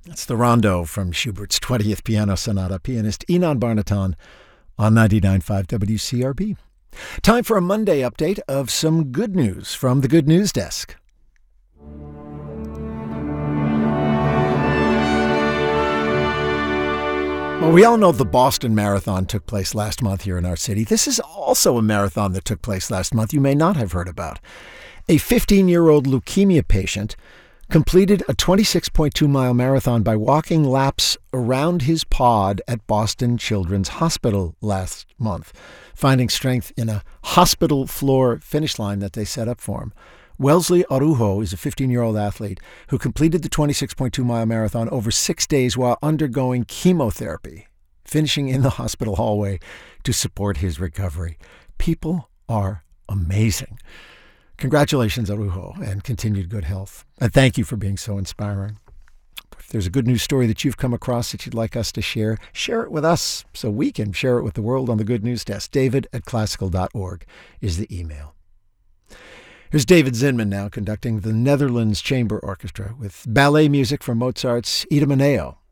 It's the Rondo from Schubert's 20th Piano Sonata, pianist Inan Barnaton on 99.5 WCRB. Time for a Monday update of some good news from the Good News Desk. Well, we all know the Boston Marathon took place last month here in our city. This is also a marathon that took place last month you may not have heard about. A 15-year-old leukemia patient completed a 26.2-mile marathon by walking laps around his pod at Boston Children's Hospital last month, finding strength in a hospital floor finish line that they set up for him. Wellesley Arujo is a 15-year-old athlete who completed the 26.2-mile marathon over 6 days while undergoing chemotherapy, finishing in the hospital hallway to support his recovery. People are amazing. Congratulations, Arujo, and continued good health. And thank you for being so inspiring. If there's a good news story that you've come across that you'd like us to share it with us so we can share it with the world on the Good News Desk. David@classical.org is the email. Here's David Zinman now conducting the Netherlands Chamber Orchestra with ballet music from Mozart's Idomeneo,